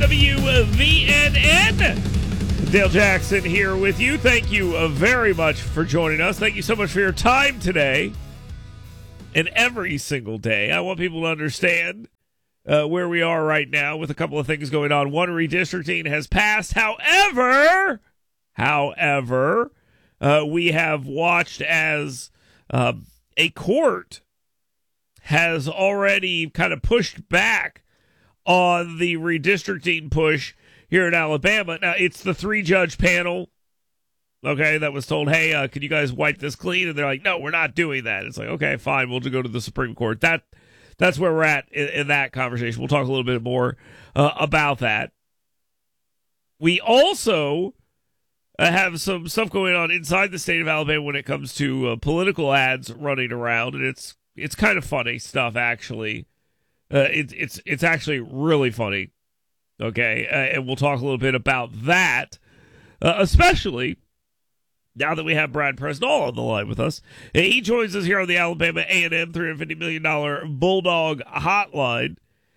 WVNN. Dale Jackson here with you. Thank you very much for joining us. Thank you so much for your time today and every single day. I want people to understand where we are right now with a couple of things going on. One, redistricting has passed. However, we have watched as a court has already kind of pushed back on the redistricting push here in Alabama. Now, it's the 3-judge panel, okay, that was told, hey, can you guys wipe this clean? And they're like, no, we're not doing that. It's like, okay, fine, we'll just go to the Supreme Court. That's where we're at in that conversation. We'll talk a little bit more about that. We also have some stuff going on inside the state of Alabama when it comes to political ads running around, and it's kind of funny stuff, actually. It's actually really funny. Okay, and we'll talk a little bit about that, especially now that we have Brad Presnall on the line with us. He joins us here on the Alabama A&M $350 million Bulldog Hotline.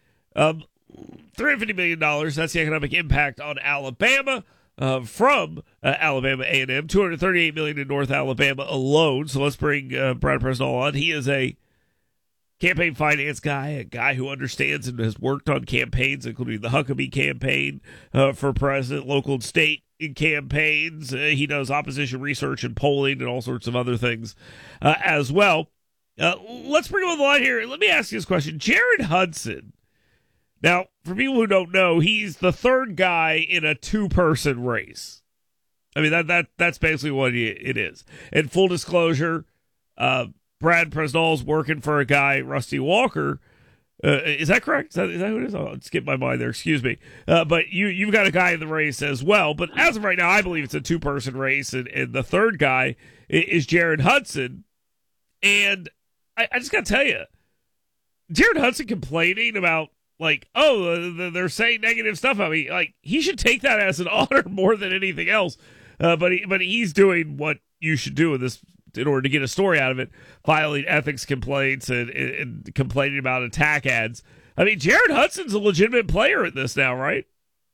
$350 million, that's the economic impact on Alabama from Alabama A&M. $238 million in North Alabama alone. So let's bring Brad Presnall on. He is a campaign finance guy, a guy who understands and has worked on campaigns, including the Huckabee campaign for president, local and state campaigns. He does opposition research and polling and all sorts of other things as well. Let's bring him on the line here. Let me ask you this question. Jared Hudson. Now, for people who don't know, he's the third guy in a two-person race. I mean, that's basically what it is. And full disclosure, Brad Presnall's working for a guy, Rusty Walker. Is that correct? Is that who it is? I'll skip my mind there. Excuse me. But you've got a guy in the race as well. But as of right now, I believe it's a two-person race, and the third guy is Jared Hudson. And I just got to tell you, Jared Hudson complaining about, like, oh, they're saying negative stuff. I mean, like, he should take that as an honor more than anything else. But he's doing what you should do in order to get a story out of it, filing ethics complaints and complaining about attack ads. I mean, Jared Hudson's a legitimate player in this now, right?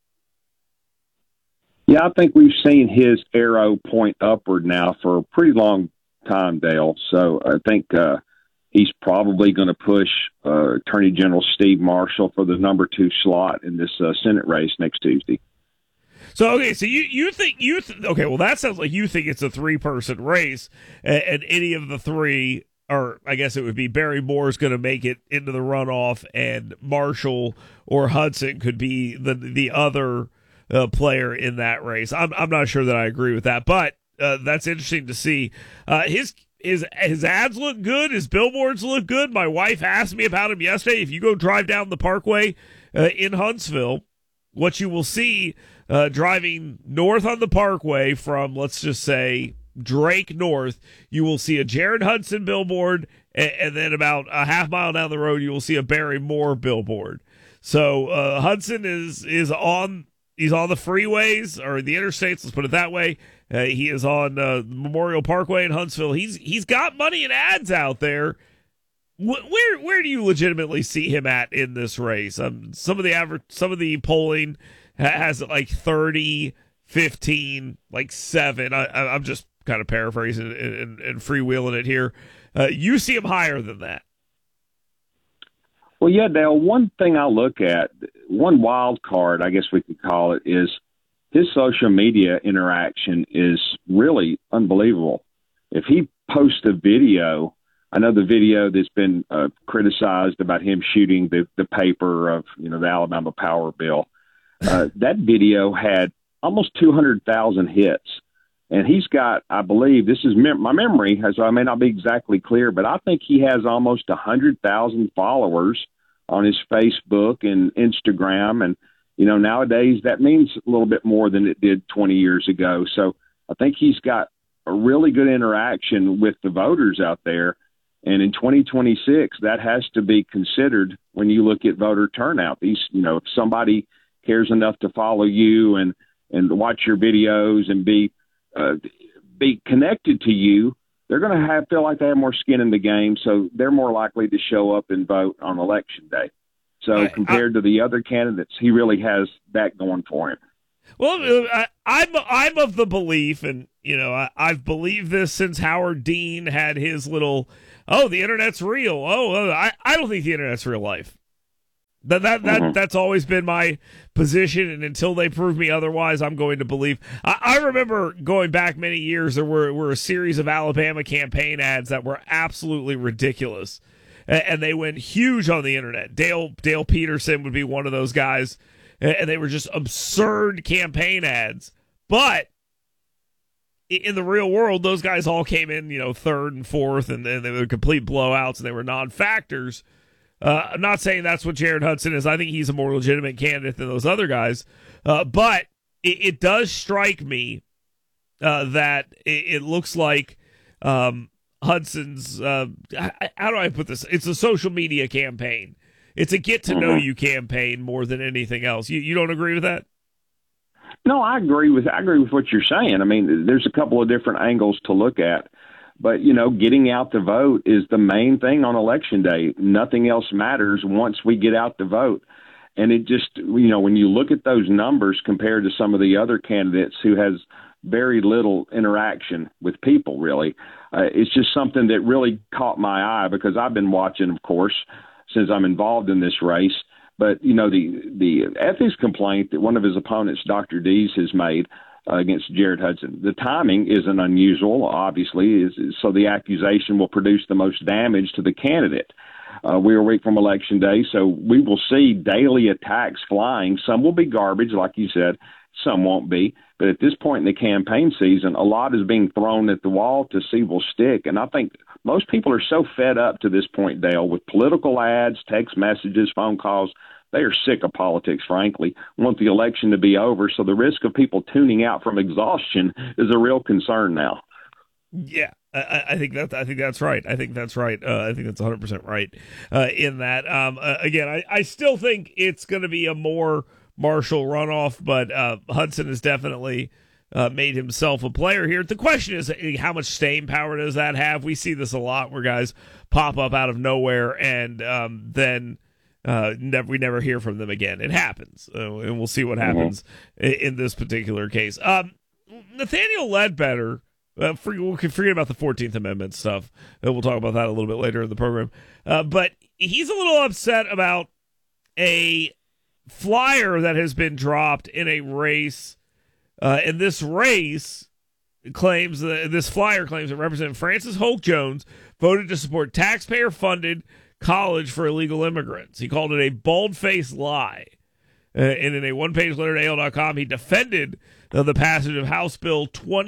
Yeah, I think we've seen his arrow point upward now for a pretty long time, Dale. So I think he's probably going to push Attorney General Steve Marshall for the number 2 slot in this Senate race next Tuesday. So, okay, so you think okay, well, that sounds like you think it's a 3-person race, and any of the three, or I guess it would be Barry Moore's going to make it into the runoff, and Marshall or Hudson could be the other player in that race. I'm not sure that I agree with that, but that's interesting to see. His ads look good. His billboards look good. My wife asked me about him yesterday. If you go drive down the Parkway in Huntsville, what you will see driving north on the Parkway from, let's just say, Drake North, you will see a Jared Hudson billboard, and then about a half mile down the road, you will see a Barry Moore billboard. So Hudson is on. He's on the freeways or the interstates. Let's put it that way. He is on Memorial Parkway in Huntsville. He's got money and ads out there. Where do you legitimately see him at in this race? Some of the polling has it like 30, 15, like 7. I'm just kind of paraphrasing and freewheeling it here. You see him higher than that. Well, yeah, Dale, one thing I look at, one wild card, I guess we could call it, is his social media interaction is really unbelievable. If he posts a video, I know the video that's been criticized about him shooting the paper of, the Alabama Power Bill, that video had almost 200,000 hits. And he's got, I believe, this is my memory, so I may not be exactly clear, but I think he has almost 100,000 followers on his Facebook and Instagram. And, nowadays that means a little bit more than it did 20 years ago. So I think he's got a really good interaction with the voters out there. And in 2026, that has to be considered when you look at voter turnout. If somebody cares enough to follow you and watch your videos and be connected to you, they're going to feel like they have more skin in the game, so they're more likely to show up and vote on election day. So compared to the other candidates, he really has that going for him. Well, I'm of the belief, and I've believed this since Howard Dean had his little, the internet's real. I don't think the internet's real life. That's always been my position, and until they prove me otherwise, I'm going to believe. I remember going back many years, there were a series of Alabama campaign ads that were absolutely ridiculous, and they went huge on the internet. Dale Peterson would be one of those guys, and they were just absurd campaign ads. But in the real world, those guys all came in, third and fourth, and they were complete blowouts, and they were non-factors. I'm not saying that's what Jared Hudson is. I think he's a more legitimate candidate than those other guys. But it does strike me that it looks like Hudson's, how do I put this? It's a social media campaign. It's a get-to-know-you campaign more than anything else. You don't agree with that? No, I agree with what you're saying. I mean, there's a couple of different angles to look at. But, getting out the vote is the main thing on Election Day. Nothing else matters once we get out the vote. And it just, when you look at those numbers compared to some of the other candidates who has very little interaction with people, really, it's just something that really caught my eye because I've been watching, of course, since I'm involved in this race. But, the ethics complaint that one of his opponents, Dr. Dees, has made against Jared Hudson. The timing isn't unusual, obviously, so the accusation will produce the most damage to the candidate. We are a week from Election Day, so we will see daily attacks flying. Some will be garbage, like you said. Some won't be. But at this point in the campaign season, a lot is being thrown at the wall to see will stick. And I think most people are so fed up to this point, Dale, with political ads, text messages, phone calls. They are sick of politics, frankly, want the election to be over. So the risk of people tuning out from exhaustion is a real concern now. Yeah, I think that's right. I think that's right. I think that's 100% right in that. Again, I still think it's going to be a more martial runoff, but Hudson has definitely made himself a player here. The question is, how much staying power does that have? We see this a lot where guys pop up out of nowhere and then we never hear from them again. It happens, and we'll see what happens in this particular case. Nathaniel Ledbetter, we'll forget about the 14th Amendment stuff. We'll talk about that a little bit later in the program. But he's a little upset about a flyer that has been dropped in a race. And this race claims this flyer claims that Representative Francis Hoke Jones voted to support taxpayer-funded college for illegal immigrants. He called it a bald-faced lie. And in a one-page letter to AL.com, he defended the passage of House Bill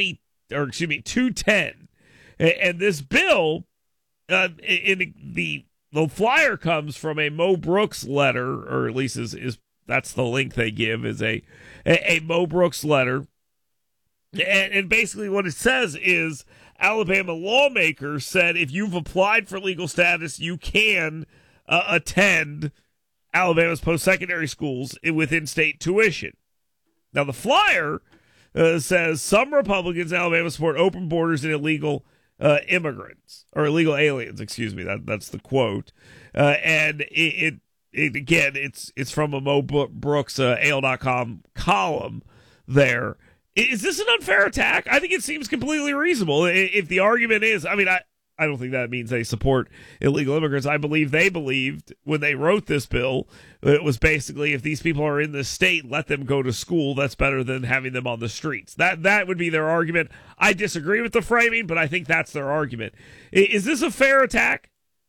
210. And this bill, the flyer comes from a Mo Brooks letter, or at least is that's the link they give, is a Mo Brooks letter. And basically what it says is Alabama lawmakers said if you've applied for legal status, you can attend Alabama's post-secondary schools with in-state tuition. Now, the flyer says some Republicans in Alabama support open borders and illegal immigrants, or illegal aliens, excuse me. That's the quote. And it again, it's from a Mo Brooks AL.com column there. Is this an unfair attack? I think it seems completely reasonable. If the argument is, I don't think that means they support illegal immigrants. I believe they believed when they wrote this bill, it was basically if these people are in the state, let them go to school. That's better than having them on the streets. That would be their argument. I disagree with the framing, but I think that's their argument. Is this a fair attack?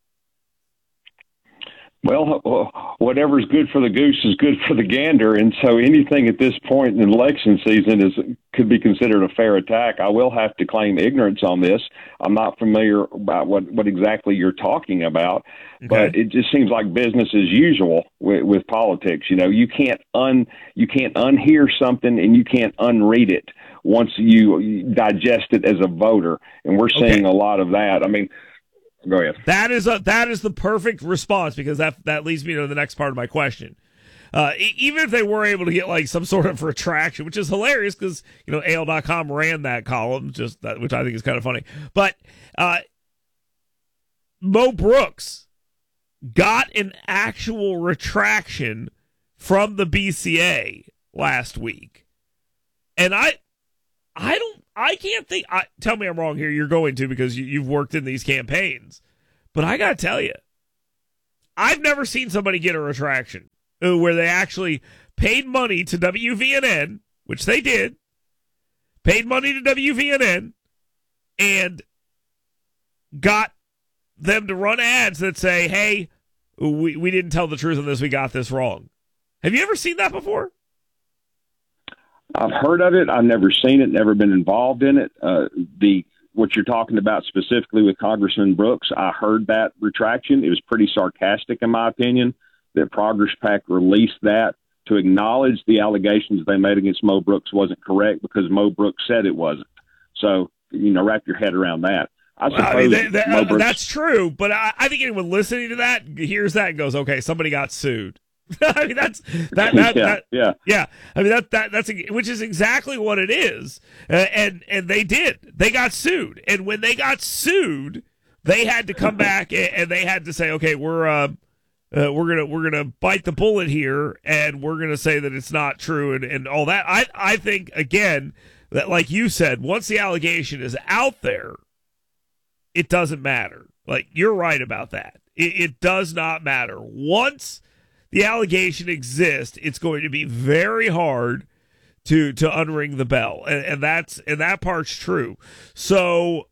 Well, whatever's good for the goose is good for the gander, and so anything at this point in election season could be considered a fair attack. I will have to claim ignorance on this. I'm not familiar about what exactly you're talking about, but it just seems like business as usual with politics. You can't unhear something and you can't unread it once you digest it as a voter, and we're seeing a lot of that. I mean. Go ahead. That is the perfect response, because that leads me to the next part of my question. Even if they were able to get like some sort of retraction, which is hilarious because AL.com ran that column, which I think is kind of funny. But Mo Brooks got an actual retraction from the BCA last week. And I can't think, tell me I'm wrong here, you're going to because you've worked in these campaigns. But I got to tell you, I've never seen somebody get a retraction where they actually paid money to WVNN, which they did, paid money to WVNN, and got them to run ads that say, hey, we didn't tell the truth on this, we got this wrong. Have you ever seen that before? I've heard of it. I've never seen it, never been involved in it. What you're talking about specifically with Congressman Brooks, I heard that retraction. It was pretty sarcastic, in my opinion, that Progress PAC released that to acknowledge the allegations they made against Mo Brooks wasn't correct because Mo Brooks said it wasn't. So, wrap your head around that. I suppose that's true, but I think anyone listening to that hears that and goes, okay, somebody got sued. I mean, that's. I mean, that's which is exactly what it is. And they did. They got sued. And when they got sued, they had to come back and they had to say, okay, we're gonna bite the bullet here, and we're gonna say that it's not true and all that. I think again that, like you said, once the allegation is out there, it doesn't matter. Like, you're right about that. It does not matter. Once the allegation exists, it's going to be very hard to unring the bell, and that part's true. So,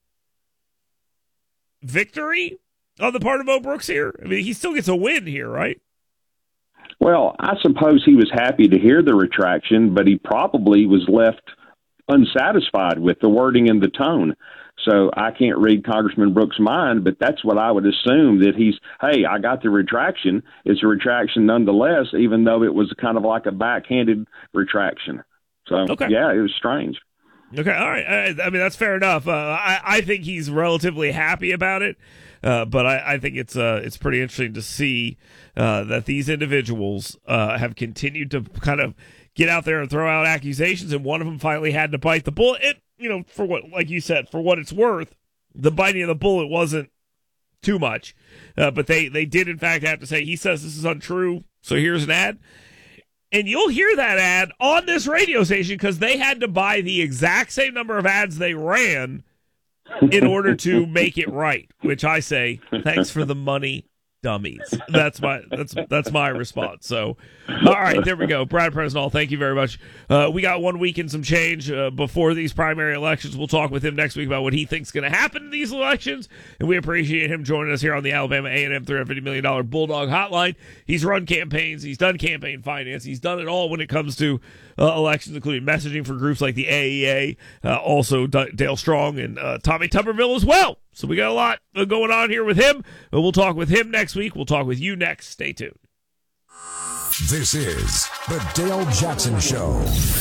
victory on the part of Mo Brooks here? I mean, he still gets a win here, right? Well, I suppose he was happy to hear the retraction, but he probably was left unsatisfied with the wording and the tone. So I can't read Congressman Brooks' mind, but that's what I would assume, that hey, I got the retraction. It's a retraction nonetheless, even though it was kind of like a backhanded retraction. So, okay. Yeah, it was strange. Okay, all right. I mean, that's fair enough. I think he's relatively happy about it, but I think it's pretty interesting to see that these individuals have continued to kind of get out there and throw out accusations, and one of them finally had to bite the bullet. For what, like you said, for what it's worth, the biting of the bullet wasn't too much, but they did in fact have to say, he says this is untrue, so here's an ad. And you'll hear that ad on this radio station because they had to buy the exact same number of ads they ran in order to make it right, which I say, thanks for the money, dummies. That's my response. So, all right, there we go. Brad Presnall, thank you very much. We got 1 week and some change before these primary elections. We'll talk with him next week about what he thinks is going to happen in these elections, and we appreciate him joining us here on the Alabama A&M $350 million Bulldog Hotline. He's run campaigns. He's done campaign finance. He's done it all when it comes to elections, including messaging for groups like the AEA, also Dale Strong and Tommy Tuberville as well. So we got a lot going on here with him. We'll talk with him next week. We'll talk with you next. Stay tuned. This is the Dale Jackson Show.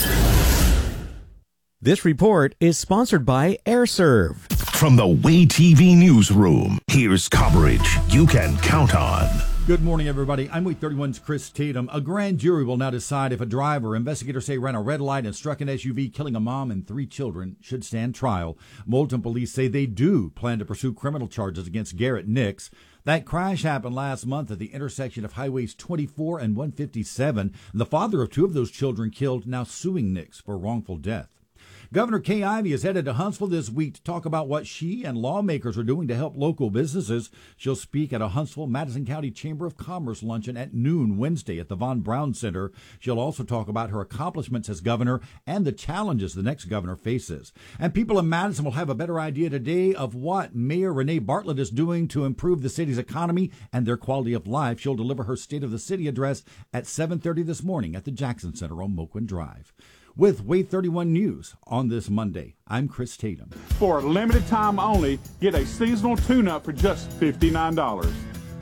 This report is sponsored by AirServe. From the Way TV newsroom, here's coverage you can count on. Good morning, everybody. I'm Week 31's Chris Tatum. A grand jury will now decide if a driver investigators say ran a red light and struck an SUV, killing a mom and 3 children, should stand trial. Moulton police say they do plan to pursue criminal charges against Garrett Nix. That crash happened last month at the intersection of Highways 24 and 157. The father of 2 of those children killed, now suing Nix for wrongful death. Governor Kay Ivey is headed to Huntsville this week to talk about what she and lawmakers are doing to help local businesses. She'll speak at a Huntsville-Madison County Chamber of Commerce luncheon at noon Wednesday at the Von Braun Center. She'll also talk about her accomplishments as governor and the challenges the next governor faces. And people in Madison will have a better idea today of what Mayor Renee Bartlett is doing to improve the city's economy and their quality of life. She'll deliver her State of the City address at 7:30 this morning at the Jackson Center on Moquin Drive. With Way 31 News on this Monday, I'm Chris Tatum. For a limited time only, get a seasonal tune-up for just $59.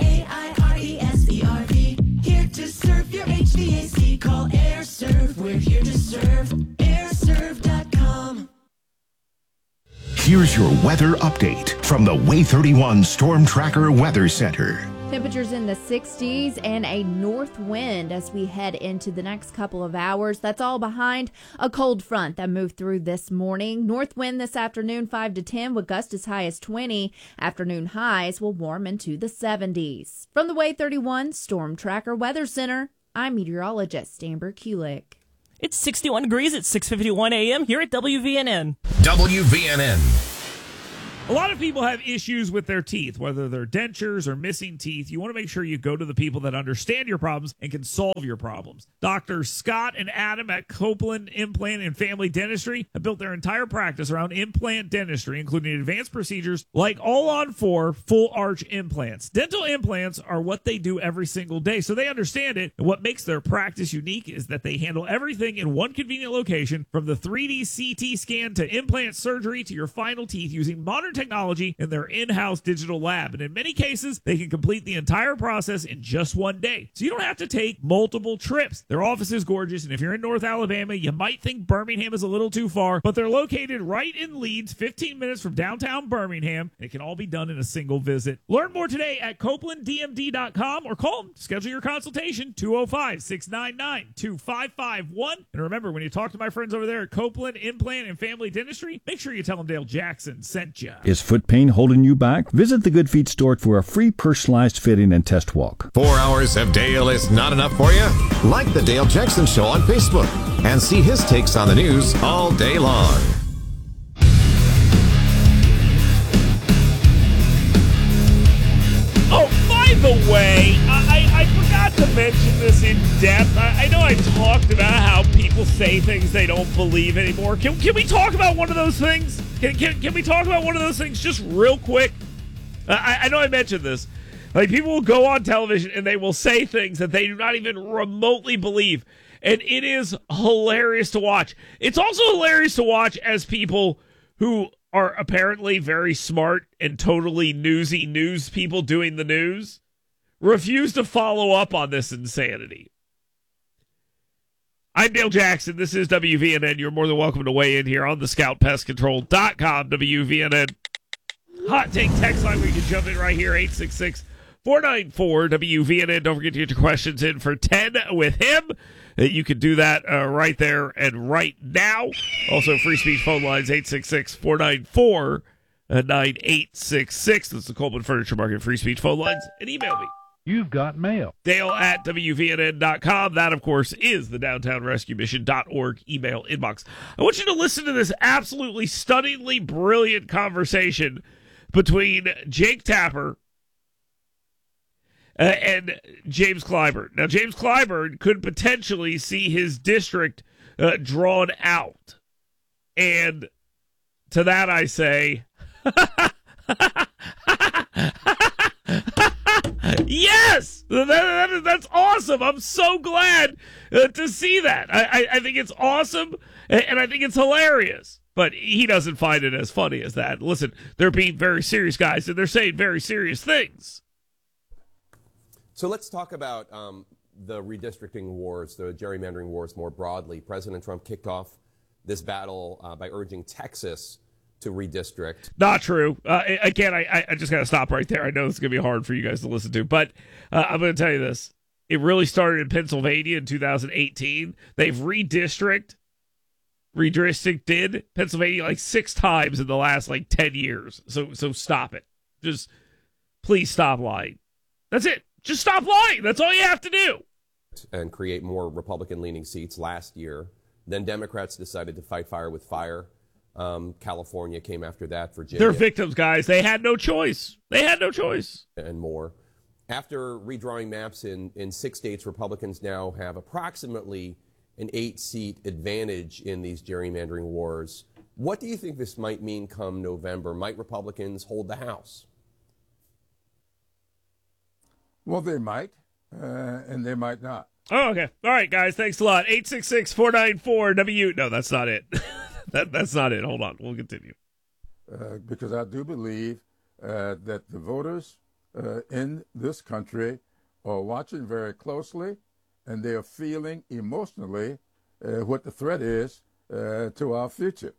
AIRESERV, here to serve your HVAC. Call AirServe, we're here to serve. AirServe.com. Here's your weather update from the Way 31 Storm Tracker Weather Center. Temperatures in the 60s and a north wind as we head into the next couple of hours. That's all behind a cold front that moved through this morning. North wind this afternoon 5 to 10 with gusts as high as 20. Afternoon highs will warm into the 70s. From the Way 31 Storm Tracker Weather Center, I'm meteorologist Amber Kulik. It's 61 degrees at 6:51 a.m. here at WVNN. WVNN. A lot of people have issues with their teeth, whether they're dentures or missing teeth. You want to make sure you go to the people that understand your problems and can solve your problems. Doctors Scott and Adam at Copeland Implant and Family Dentistry have built their entire practice around implant dentistry, including advanced procedures like all-on-4 full arch implants. Dental implants are what they do every single day, so they understand it. And what makes their practice unique is that they handle everything in one convenient location, from the 3D CT scan to implant surgery to your final teeth, using modern technology in their in-house digital lab. And in many cases, they can complete the entire process in just one day. So you don't have to take multiple trips. Their office is gorgeous, and if you're in North Alabama, you might think Birmingham is a little too far, but they're located right in Leeds, 15 minutes from downtown Birmingham, and it can all be done in a single visit. Learn more today at CopelandDMD.com or call them to schedule your consultation, 205-699-2551. And remember, when you talk to my friends over there at Copeland Implant and Family Dentistry, make sure you tell them Dale Jackson sent you. Is foot pain holding you back? Visit the Good Feet store for a free personalized fitting and test walk. 4 hours of Dale is not enough for you? Like the Dale Jackson Show on Facebook and see his takes on the news all day long. Oh, by the way, I forgot to mention this in depth. I know I talked about how people say things they don't believe anymore. Can we talk about one of those things? Can we talk about one of those things just real quick? I know I mentioned this. Like, people will go on television and they will say things that they do not even remotely believe. And it is hilarious to watch. It's also hilarious to watch as people who are apparently very smart and totally newsy news people doing the news refuse to follow up on this insanity. I'm Dale Jackson. This is WVNN. You're more than welcome to weigh in here on the ScoutPestControl.com WVNN hot take text line. We can jump in right here, 866-494-WVNN. Don't forget to get your questions in for 10 with him. You can do that right there and right now. Also, free speech phone lines, 866-494-9866. That's the Coleman Furniture Market free speech phone lines. And email me. You've got mail. Dale at WVNN.com. That, of course, is the DowntownRescueMission.org email inbox. I want you to listen to this absolutely stunningly brilliant conversation between Jake Tapper and James Clyburn. Now, James Clyburn could potentially see his district drawn out. And to that I say, yes! That's awesome. I'm so glad to see that. I think it's awesome, and I think it's hilarious. But he doesn't find it as funny as that. Listen, they're being very serious guys, and they're saying very serious things. So let's talk about the redistricting wars, the gerrymandering wars more broadly. President Trump kicked off this battle by urging Texas to redistrict. Not true. Again, I just got to stop right there. I know it's going to be hard for you guys to listen to, but I'm going to tell you this. It really started in Pennsylvania in 2018. They've redistricted Pennsylvania like 6 times in the last 10 years. So stop it. Just please stop lying. That's it. Just stop lying. That's all you have to do. And create more Republican-leaning seats last year. Then Democrats decided to fight fire with fire. California came after that. Virginia. They're victims, guys. They had no choice. And more. After redrawing maps in 6 states, Republicans now have approximately an 8-seat advantage in these gerrymandering wars. What do you think this might mean come November? Might Republicans hold the House? Well, they might, and they might not. Oh, okay. All right, guys. Thanks a lot. 866-494-W. No, that's not it. That's not it. Hold on. We'll continue. Because I do believe that the voters in this country are watching very closely, and they are feeling emotionally what the threat is to our future.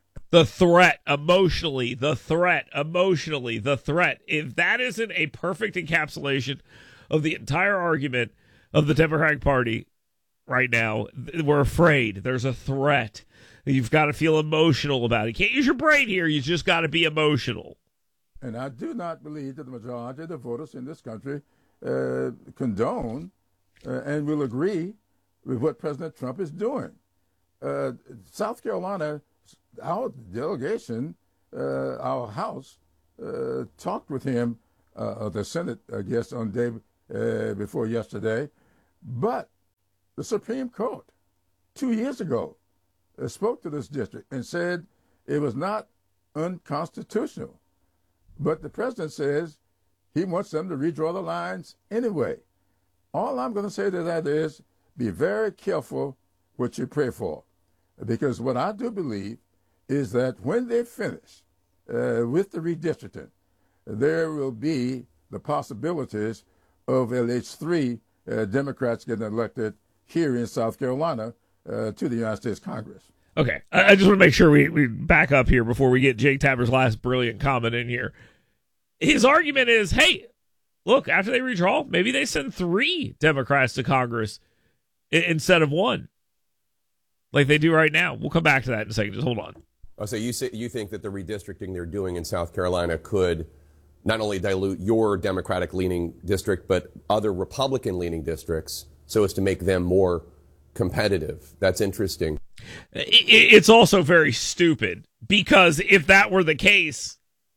The threat, emotionally, the threat, emotionally, the threat. If that isn't a perfect encapsulation of the entire argument of the Democratic Party right now, we're afraid. There's a threat. You've got to feel emotional about it. You can't use your brain here. You just got to be emotional. And I do not believe that the majority of the voters in this country condone and will agree with what President Trump is doing. South Carolina, our delegation, our House, talked with him, the Senate, I guess, on the day before yesterday. But the Supreme Court, 2 years ago, spoke to this district and said it was not unconstitutional. But the president says he wants them to redraw the lines anyway. All I'm going to say to that is be very careful what you pray for. Because what I do believe is that when they finish with the redistricting, there will be the possibilities of at least 3 Democrats getting elected here in South Carolina to the United States Congress. Okay, I just want to make sure we back up here before we get Jake Tapper's last brilliant comment in here. His argument is, hey, look, after they redraw, maybe they send 3 Democrats to Congress instead of 1, like they do right now. We'll come back to that in a second. Just hold on. Oh, so you think that the redistricting they're doing in South Carolina could not only dilute your Democratic-leaning district, but other Republican-leaning districts so as to make them more competitive? That's interesting. It's also very stupid, because if that were the case,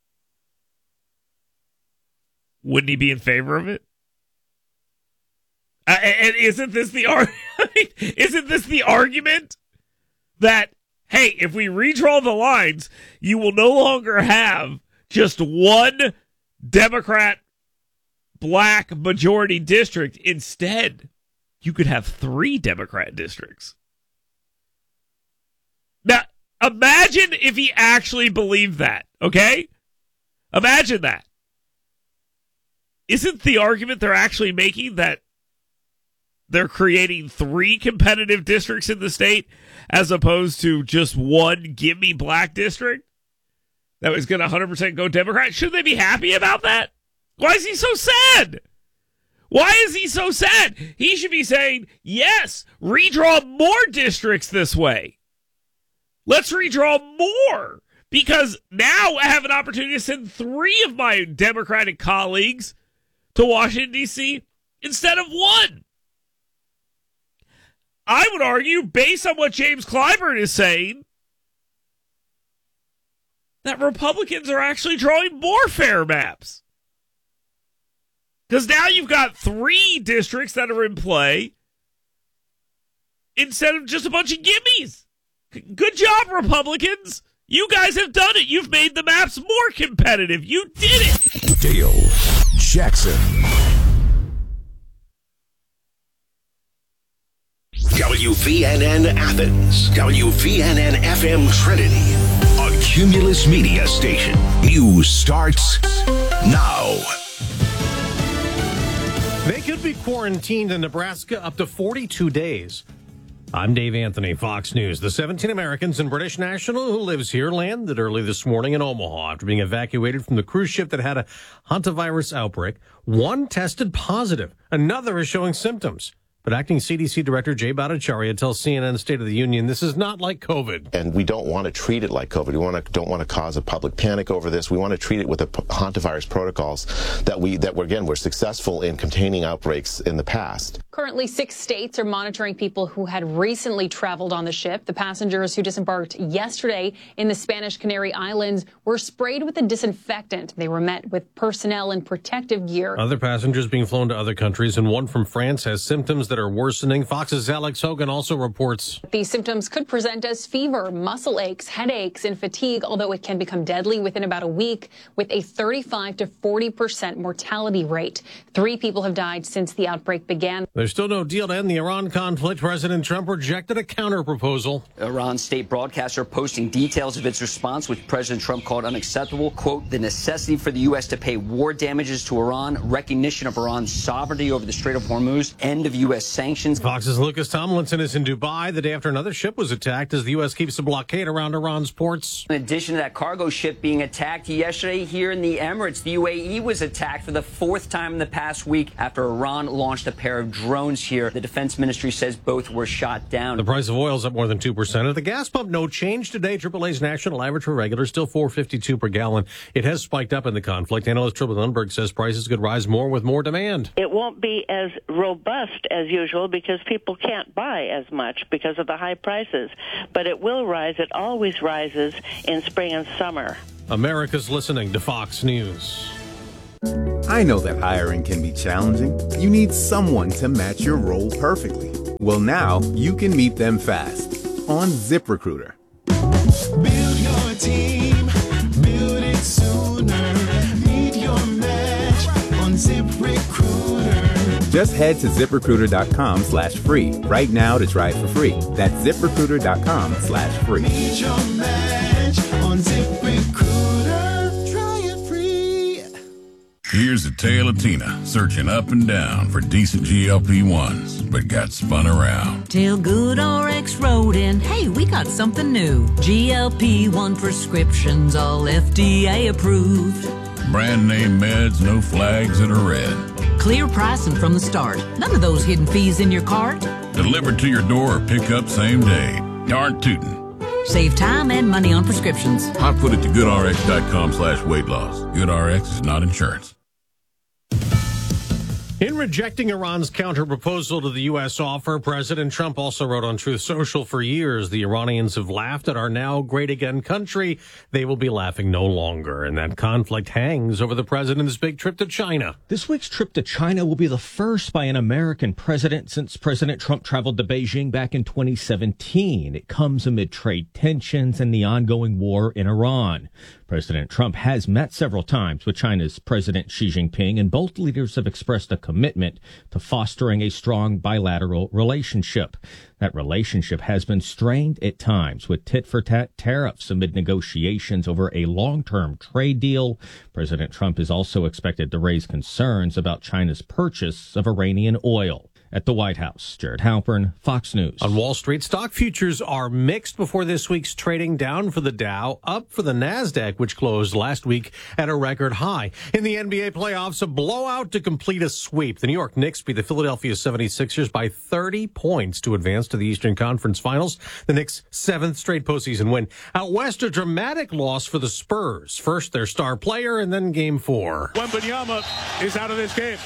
wouldn't he be in favor of it? And isn't this the argument that, hey, if we redraw the lines, you will no longer have just 1 Democrat black majority district. Instead, you could have 3 Democrat districts. Now, imagine if he actually believed that, okay? Imagine that. Isn't the argument they're actually making that they're creating 3 competitive districts in the state as opposed to just 1 gimme black district that was going to 100% go Democrat? Should they be happy about that? Why is he so sad? Why is he so sad? He should be saying, yes, redraw more districts this way. Let's redraw more, because now I have an opportunity to send 3 of my Democratic colleagues to Washington, D.C. instead of 1. I would argue, based on what James Clyburn is saying, that Republicans are actually drawing more fair maps. Because now you've got 3 districts that are in play instead of just a bunch of gimmies. Good job, Republicans. You guys have done it. You've made the maps more competitive. You did it. Dale Jackson. WVNN Athens, WVNN FM Trinity, a Cumulus Media station. News starts now. They could be quarantined in Nebraska up to 42 days. I'm Dave Anthony, Fox News. The 17 Americans and British national who lives here landed early this morning in Omaha after being evacuated from the cruise ship that had a hantavirus outbreak. 1 tested positive. Another is showing symptoms. But acting CDC Director Jay Bhattacharya tells CNN State of the Union this is not like COVID. And we don't want to treat it like COVID. We don't want to cause a public panic over this. We want to treat it with the hantavirus protocols that we're successful in containing outbreaks in the past. Currently, 6 states are monitoring people who had recently traveled on the ship. The passengers who disembarked yesterday in the Spanish Canary Islands were sprayed with a disinfectant. They were met with personnel in protective gear. Other passengers being flown to other countries, and 1 from France has symptoms that are worsening. Fox's Alex Hogan also reports these symptoms could present as fever, muscle aches, headaches, and fatigue, although it can become deadly within about a week with a 35 to 40% mortality rate. 3 people have died since the outbreak began. There's still no deal to end the Iran conflict. President Trump rejected a counterproposal. Iran's state broadcaster posting details of its response, which President Trump called unacceptable. Quote, the necessity for the U.S. to pay war damages to Iran, recognition of Iran's sovereignty over the Strait of Hormuz, end of U.S. sanctions. Fox's Lucas Tomlinson is in Dubai the day after another ship was attacked as the U.S. keeps a blockade around Iran's ports. In addition to that cargo ship being attacked yesterday here in the Emirates, the UAE was attacked for the fourth time in the past week after Iran launched a pair of drones here. The defense ministry says both were shot down. The price of oil is up more than 2%. At the gas pump, no change today. AAA's national average for regular still $4.52 per gallon. It has spiked up in the conflict. Analyst Triple Lundberg says prices could rise more with more demand. It won't be as robust as usual because people can't buy as much because of the high prices. But it will rise. It always rises in spring and summer. America's listening to Fox News. I know that hiring can be challenging. You need someone to match your role perfectly. Well, now you can meet them fast on ZipRecruiter. Build your team, build it sooner. Meet your match on ZipRecruiter. Just head to ZipRecruiter.com/free right now to try it for free. That's ZipRecruiter.com/free. Meet your match on ZipRecruiter. Try it free. Here's a tale of Tina searching up and down for decent GLP-1s, but got spun around. Till GoodRx wrote in, hey, we got something new. GLP-1 prescriptions, all FDA approved. Brand name meds, no flags that are red. Clear pricing from the start. None of those hidden fees in your cart. Delivered to your door or pick up same day. Darn tootin'. Save time and money on prescriptions. I put it to goodrx.com/weight loss. GoodRx is not insurance. In rejecting Iran's counterproposal to the U.S. offer, President Trump also wrote on Truth Social, for years, the Iranians have laughed at our now great again country. They will be laughing no longer. And that conflict hangs over the president's big trip to China. This week's trip to China will be the first by an American president since President Trump traveled to Beijing back in 2017. It comes amid trade tensions and the ongoing war in Iran. President Trump has met several times with China's President Xi Jinping, and both leaders have expressed a commitment to fostering a strong bilateral relationship. That relationship has been strained at times with tit-for-tat tariffs amid negotiations over a long-term trade deal. President Trump is also expected to raise concerns about China's purchase of Iranian oil. At the White House, Jared Halpern, Fox News. On Wall Street, stock futures are mixed before this week's trading, down for the Dow, up for the NASDAQ, which closed last week at a record high. In the NBA playoffs, a blowout to complete a sweep. The New York Knicks beat the Philadelphia 76ers by 30 points to advance to the Eastern Conference Finals. The Knicks' seventh straight postseason win. Out west, a dramatic loss for the Spurs. First, their star player, and then Game 4. Wembanyama is out of this game.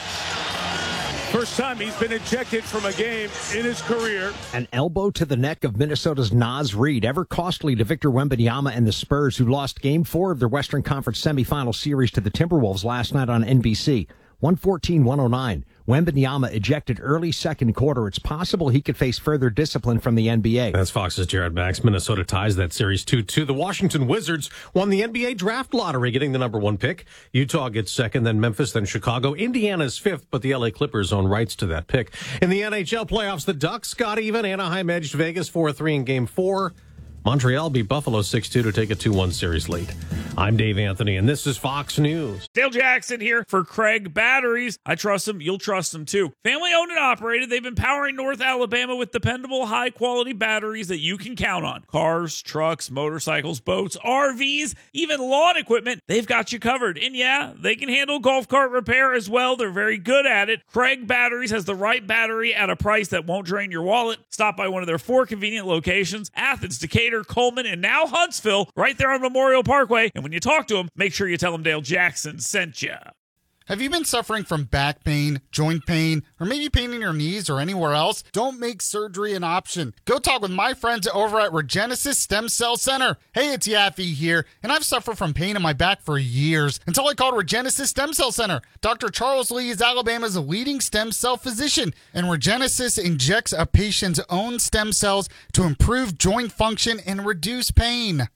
First time he's been ejected from a game in his career. An elbow to the neck of Minnesota's Naz Reid, ever costly to Victor Wembanyama and the Spurs, who lost Game 4 of their Western Conference semifinal series to the Timberwolves last night on NBC. 114-109. Wembanyama ejected early second quarter. It's possible he could face further discipline from the NBA. That's Fox's Jared Max. Minnesota ties that series 2-2. The Washington Wizards won the NBA draft lottery, getting the number 1 pick. Utah gets second, then Memphis, then Chicago. Indiana's fifth, but the LA Clippers own rights to that pick. In the NHL playoffs, the Ducks got even. Anaheim edged Vegas 4-3 in Game 4. Montreal beat Buffalo 6-2 to take a 2-1 series lead. I'm Dave Anthony, and this is Fox News. Dale Jackson here for Craig Batteries. I trust them. You'll trust them, too. Family owned and operated. They've been powering North Alabama with dependable, high-quality batteries that you can count on. Cars, trucks, motorcycles, boats, RVs, even lawn equipment. They've got you covered. And yeah, they can handle golf cart repair as well. They're very good at it. Craig Batteries has the right battery at a price that won't drain your wallet. Stop by one of their 4 convenient locations: Athens, Decatur, Coleman, and now Huntsville, right there on Memorial Parkway. And when you talk to them, make sure you tell them Dale Jackson sent you. Have you been suffering from back pain, joint pain, or maybe pain in your knees or anywhere else? Don't make surgery an option. Go talk with my friends over at Regenesis Stem Cell Center. Hey, it's Yaffe here, and I've suffered from pain in my back for years until I called Regenesis Stem Cell Center. Dr. Charles Lee is Alabama's leading stem cell physician, and Regenesis injects a patient's own stem cells to improve joint function and reduce pain.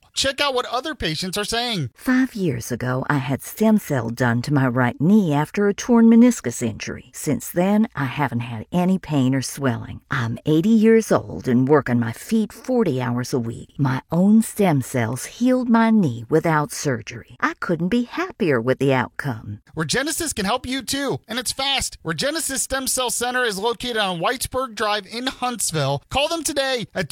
Check out what other patients are saying. 5 years ago, I had stem cell done to my right knee after a torn meniscus injury. Since then, I haven't had any pain or swelling. I'm 80 years old and work on my feet 40 hours a week. My own stem cells healed my knee without surgery. I couldn't be happier with the outcome. Regenesis can help you too, and it's fast. Regenesis Stem Cell Center is located on Whitesburg Drive in Huntsville. Call them today at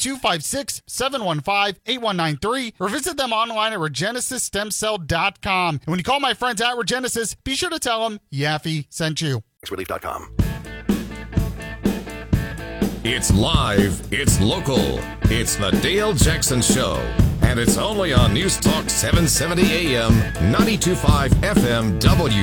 256-715-8193 or visit them online at regenesisstemcell.com. And when you call my friends at Regenesis, be sure to tell them Yaffe sent you. Relief.com. It's live, it's local, it's the Dale Jackson Show, and it's only on News Talk 770 AM, 92.5 FM,